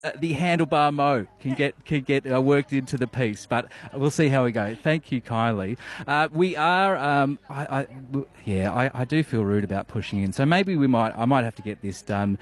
the handlebar mo can get worked into the piece, but we'll see how we go. Thank you, Kylie. We are. I do feel rude about pushing in, so maybe I might have to get this done.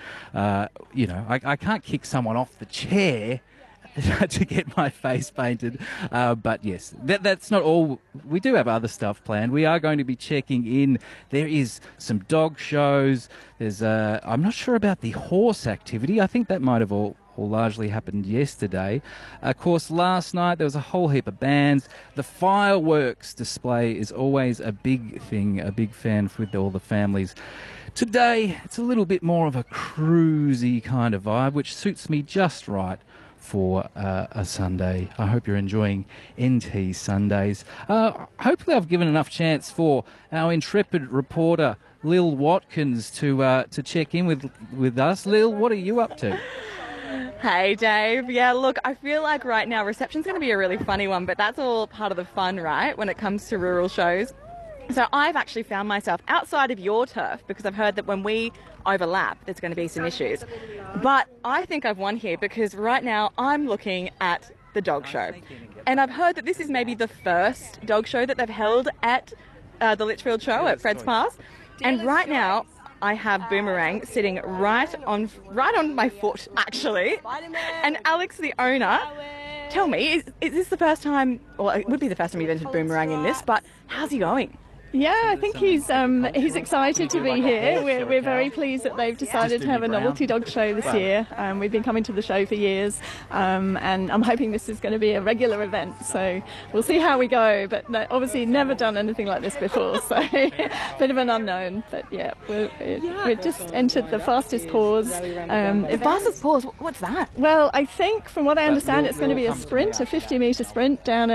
I can't kick someone off the chair to get my face painted. But yes, that's not all. We do have other stuff planned. We are going to be checking in. There is some dog shows. There's I'm not sure about the horse activity. I think that might have all largely happened yesterday. Of course, last night there was a whole heap of bands. The fireworks display is always a big thing, a big fan with all the families. Today, it's a little bit more of a cruisy kind of vibe, which suits me just right for a Sunday. I hope you're enjoying NT Sundays. Hopefully I've given enough chance for our intrepid reporter Lil Watkins to check in with us. Lil, what are you up to? Hey Dave, yeah look, I feel like right now reception's going to be a really funny one, but that's all part of the fun, right, when it comes to rural shows. So I've actually found myself outside of your turf because I've heard that when we overlap there's going to be some issues. But I think I've won here because right now I'm looking at the dog show. And I've heard that this is maybe the first dog show that they've held at the Litchfield show at Fred's Pass. And right now I have Boomerang sitting right on my foot, actually. And Alex, the owner, tell me, is this the first time, well, it would be the first time you've entered Boomerang in this, but how's he going? Yeah, I think he's excited to be here. We're very pleased that they've decided to have a novelty dog show this year. We've been coming to the show for years, and I'm hoping this is going to be a regular event. So we'll see how we go. But obviously, never done anything like this before, so bit of an unknown. But yeah, we've just entered the fastest pause. The fastest pause? What's that? Well, I think from what I understand, it's going to be a sprint, a 50-metre sprint down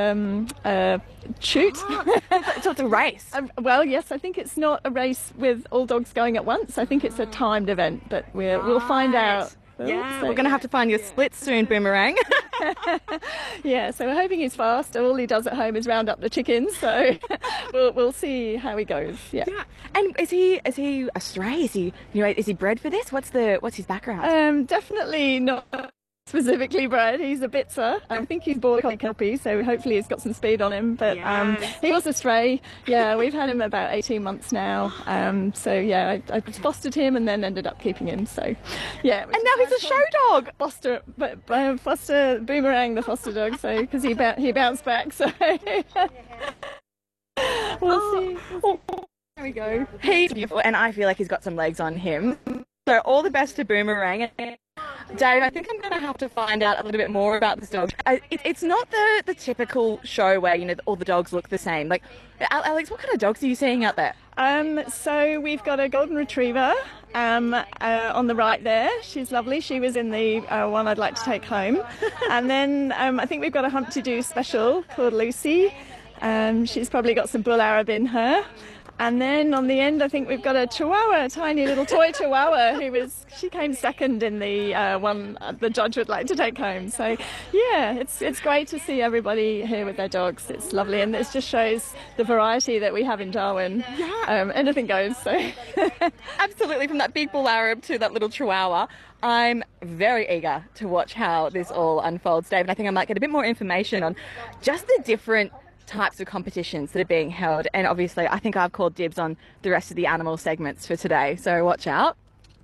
a chute. So it's a race. Well, yes, I think it's not a race with all dogs going at once. I think it's a timed event, but we'll find out. Yeah, we're going to have to find your splits soon, Boomerang. Yeah, so we're hoping he's fast. All he does at home is round up the chickens, so we'll see how he goes. Yeah. And is he a stray? Is he bred for this? What's his background? Definitely not specifically bred. He's a Bitzer. I think he's border collie kelpie, so hopefully he's got some speed on him. But he was a stray. Yeah, we've had him about 18 months now. So yeah, I fostered him and then ended up keeping him. So yeah. And now he's a show dog. Foster Boomerang, the foster dog. So because he bounced back. So we'll see. There we go. He's beautiful, and I feel like he's got some legs on him. So all the best to Boomerang. Dave, I think I'm going to have to find out a little bit more about this dog. It's not the typical show where, all the dogs look the same. Like, Alex, what kind of dogs are you seeing out there? So we've got a golden retriever on the right there. She's lovely. She was in the one I'd like to take home. And then I think we've got a Humpty Doo special called Lucy. She's probably got some bull Arab in her. And then on the end, I think we've got a Chihuahua, a tiny little toy Chihuahua, she came second in the one the judge would like to take home. So yeah, it's great to see everybody here with their dogs. It's lovely, and this just shows the variety that we have in Darwin. Yeah, anything goes. So absolutely, from that big bull Arab to that little Chihuahua. I'm very eager to watch how this all unfolds, Dave, and I think I might get a bit more information on just the different types of competitions that are being held, and obviously I think I've called dibs on the rest of the animal segments for today, so watch out.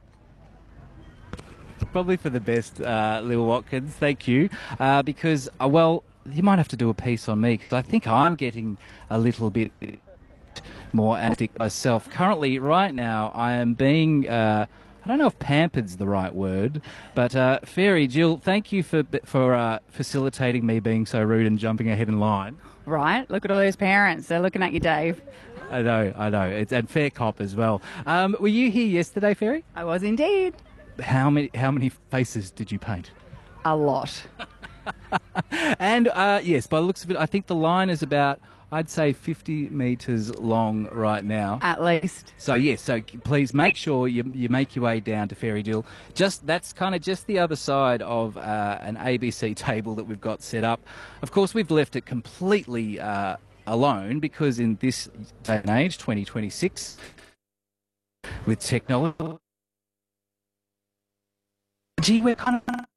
Probably for the best, Lil Watkins, thank you, because you might have to do a piece on me because I think I'm getting a little bit more active myself. Currently, right now, I am being I don't know if pampered's the right word, but Fairy Jill, thank you for facilitating me being so rude and jumping ahead in line. Right, look at all those parents. They're looking at you, Dave. I know. And fair cop as well. Were you here yesterday, Fairy? I was indeed. How many faces did you paint? A lot. And yes, by the looks of it, I think the line is about, I'd say, 50 metres long right now. At least. So yes, so please make sure you make your way down to Fairy Jill. That's kind of just the other side of an ABC table that we've got set up. Of course, we've left it completely alone because in this day and age, 2026, with technology, we're kind of